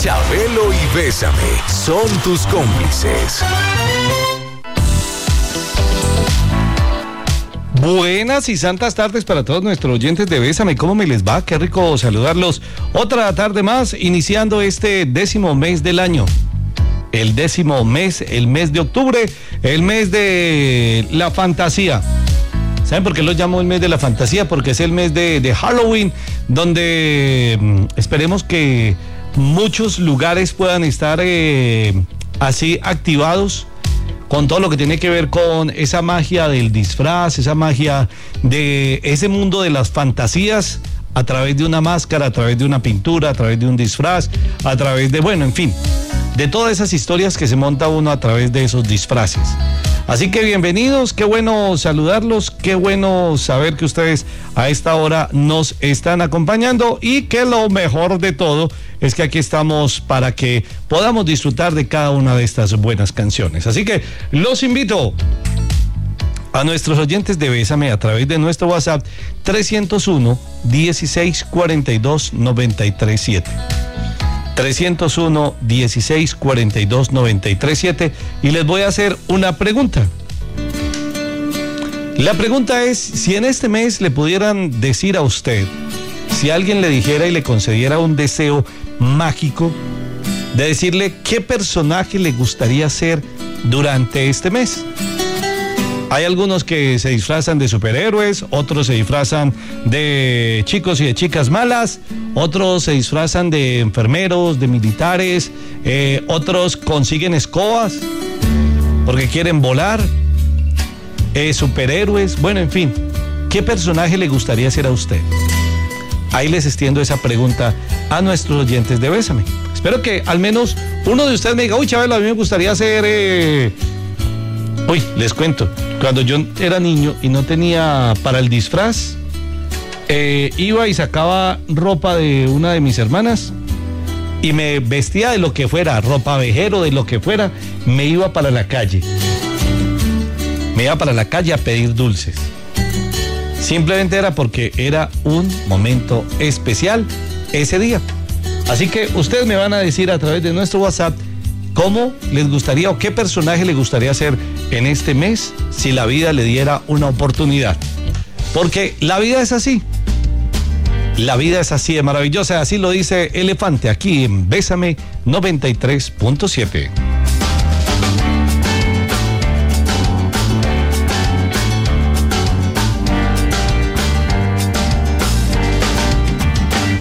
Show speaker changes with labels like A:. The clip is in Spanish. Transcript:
A: Chabelo y Bésame son tus cómplices.
B: Buenas y santas tardes para todos nuestros oyentes de Bésame. ¿Cómo me les va? Qué rico saludarlos. Otra tarde más, iniciando este 10º mes del año. El 10º mes, el mes de octubre, el mes de la fantasía. ¿Saben por qué lo llamo el mes de la fantasía? Porque es el mes de Halloween, donde esperemos que muchos lugares puedan estar así activados con todo lo que tiene que ver con esa magia del disfraz, esa magia de ese mundo de las fantasías, a través de una máscara, a través de una pintura, a través de un disfraz, a través de, bueno, en fin, de todas esas historias que se monta uno a través de esos disfraces. Así que bienvenidos, qué bueno saludarlos, qué bueno saber que ustedes a esta hora nos están acompañando y que lo mejor de todo es que aquí estamos para que podamos disfrutar de cada una de estas buenas canciones. Así que los invito a nuestros oyentes de Bésame a través de nuestro WhatsApp 301-1642-937. 301-1642-937 y les voy a hacer una pregunta. La pregunta es, si en este mes le pudieran decir a usted, si alguien le dijera y le concediera un deseo mágico de decirle qué personaje le gustaría ser durante este mes. Hay algunos que se disfrazan de superhéroes, otros se disfrazan de chicos y de chicas malas, otros se disfrazan de enfermeros, de militares, otros consiguen escobas porque quieren volar, superhéroes, bueno, en fin, ¿qué personaje le gustaría ser a usted? Ahí les extiendo esa pregunta a nuestros oyentes de Bésame. Espero que al menos uno de ustedes me diga, uy, Chabelo, a mí me gustaría ser... Uy, les cuento, cuando yo era niño y no tenía para el disfraz, iba y sacaba ropa de una de mis hermanas y me vestía de lo que fuera, ropa vejero, de lo que fuera, me iba para la calle. Me iba para la calle a pedir dulces. Simplemente era porque era un momento especial ese día. Así que ustedes me van a decir a través de nuestro WhatsApp cómo les gustaría o qué personaje les gustaría ser en este mes si la vida le diera una oportunidad. Porque la vida es así. La vida es así de maravillosa. Así lo dice Elefante aquí en Bésame 93.7.